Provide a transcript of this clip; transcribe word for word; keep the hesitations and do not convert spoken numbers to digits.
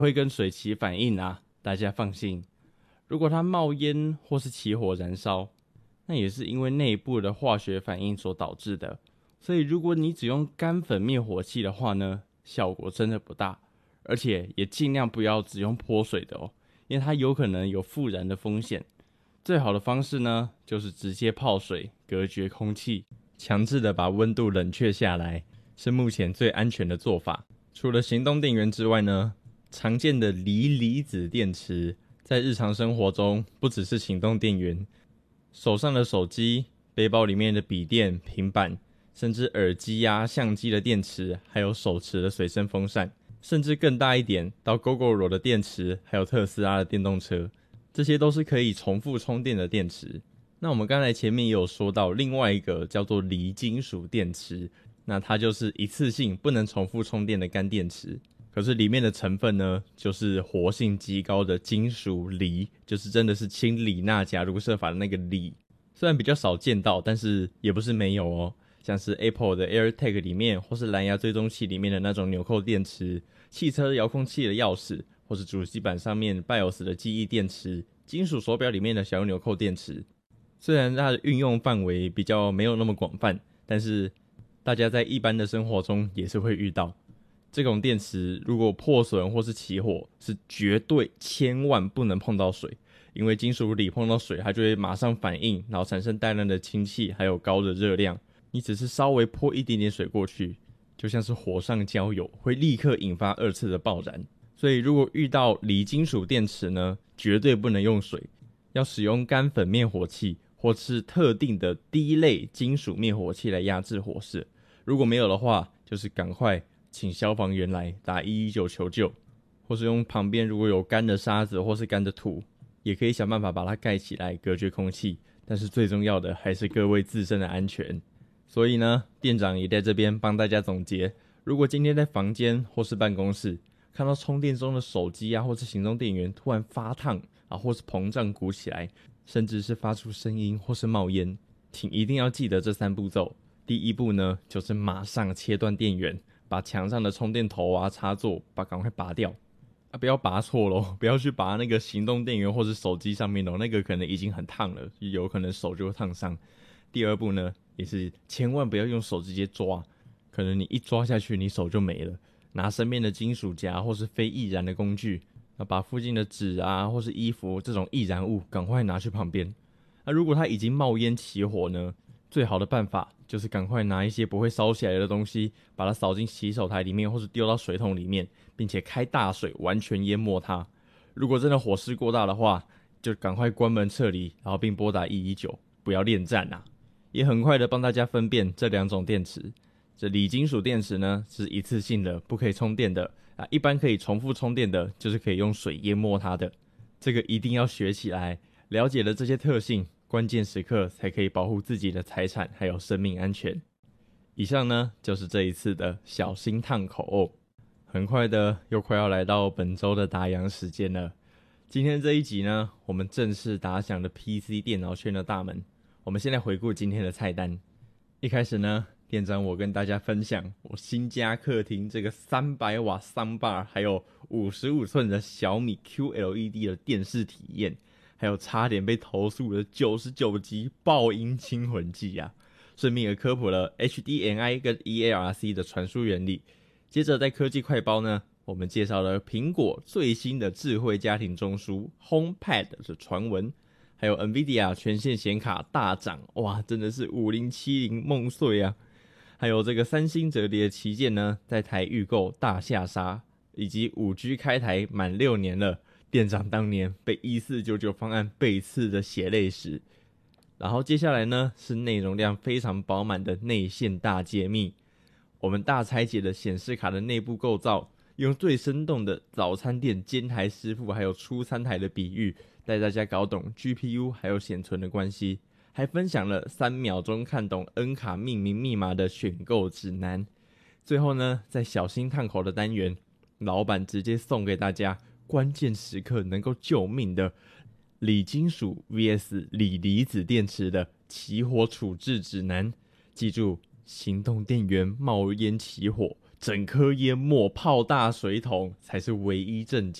会跟水起反应啊，大家放心。如果它冒烟或是起火燃烧，那也是因为内部的化学反应所导致的。所以如果你只用干粉灭火器的话呢，效果真的不大，而且也尽量不要只用泼水的哦，因为它有可能有复燃的风险。最好的方式呢，就是直接泡水隔绝空气，强制的把温度冷却下来，是目前最安全的做法。除了行动电源之外呢，常见的锂离子电池在日常生活中不只是行动电源，手上的手机、背包里面的笔电、平板，甚至耳机啊、相机的电池，还有手持的随身风扇，甚至更大一点到 Gogoro 的电池，还有特斯拉的电动车，这些都是可以重复充电的电池。那我们刚才前面也有说到另外一个叫做锂金属电池，那它就是一次性不能重复充电的干电池，可是里面的成分呢，就是活性极高的金属锂，就是真的是氢锂钠钾如铯法的那个锂。虽然比较少见到，但是也不是没有哦。像是 Apple 的 AirTag 里面，或是蓝牙追踪器里面的那种纽扣电池，汽车遥控器的钥匙，或是主机板上面 BIOS 的记忆电池，金属手表里面的小纽扣电池。虽然它的运用范围比较没有那么广泛，但是大家在一般的生活中也是会遇到。这种电池如果破损或是起火，是绝对千万不能碰到水，因为金属锂碰到水，它就会马上反应，然后产生大量的氢气，还有高的热量。你只是稍微泼一点点水过去，就像是火上浇油，会立刻引发二次的爆燃。所以如果遇到锂金属电池呢，绝对不能用水，要使用干粉灭火器或是特定的第一类金属灭火器来压制火势。如果没有的话，就是赶快请消防员来打一一九求救，或是用旁边如果有干的沙子或是干的土，也可以想办法把它盖起来隔绝空气。但是最重要的还是各位自身的安全。所以呢，店长也在这边帮大家总结，如果今天在房间或是办公室看到充电中的手机啊或是行动电源突然发烫啊，或是膨胀鼓起来，甚至是发出声音或是冒烟，请一定要记得这三步骤。第一步呢，就是马上切断电源，把墙上的充电头啊插座把赶快拔掉啊，不要拔错咯，不要去拔那个行动电源或是手机上面的，那个可能已经很烫了，有可能手就会烫伤。第二步呢，也是千万不要用手直接抓，可能你一抓下去你手就没了。拿身边的金属夹或是非易燃的工具，把附近的纸啊或是衣服这种易燃物赶快拿去旁边。那如果它已经冒烟起火呢，最好的办法就是赶快拿一些不会烧起来的东西，把它扫进洗手台里面或是丢到水桶里面，并且开大水完全淹没它。如果真的火势过大的话，就赶快关门撤离，然后并拨打一一九，不要恋战啊。也很快的帮大家分辨这两种电池。这锂金属电池呢是一次性的，不可以充电的啊，一般可以重复充电的，就是可以用水淹没它的。这个一定要学起来，了解了这些特性，关键时刻才可以保护自己的财产还有生命安全。以上呢就是这一次的小心烫口哦。很快的又快要来到本周的打烊时间了。今天这一集呢，我们正式打响了 P C 电脑圈的大门。我们先来回顾今天的菜单。一开始呢，店长我跟大家分享我新家客厅这个三百瓦 soundbar， 还有五十五寸的小米 Q L E D 的电视体验，还有差点被投诉的九十九级爆音清混剂啊。顺便也科普了 H D M I 跟 E A R C 的传输原理。接着在科技快报呢，我们介绍了苹果最新的智慧家庭中枢 HomePad 的传闻，还有 NVIDIA 全线显卡大涨，哇，真的是五零七零梦碎啊！还有这个三星折叠旗舰呢，在台预购大下杀，以及 五 G 开台满六年了，店长当年被一四九九方案背刺的血泪史。然后接下来呢，是内容量非常饱满的内线大揭秘，我们大拆解了显示卡的内部构造，用最生动的早餐店煎台师傅还有出餐台的比喻，带大家搞懂 G P U 还有显存的关系，还分享了三秒钟看懂 N 卡命名密码的选购指南。最后呢，在小心烫口的单元，老板直接送给大家关键时刻能够救命的锂金属 V S 锂离子电池的起火处置指南。记住，行动电源冒烟起火整颗淹没泡大水桶才是唯一正解。